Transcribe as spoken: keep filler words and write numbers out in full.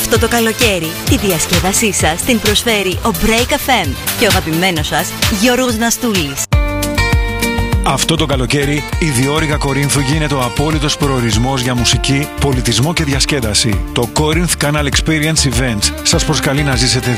Αυτό το καλοκαίρι τη διασκέδασή σας την προσφέρει ο Break εφ εμ και ο αγαπημένος σας Γιώργος Ναστούλης. Αυτό το καλοκαίρι η Διόρυγα Κορίνθου γίνεται ο απόλυτος προορισμός για μουσική, πολιτισμό και διασκέδαση. Το Corinth Canal Experience Events σας προσκαλεί να ζήσετε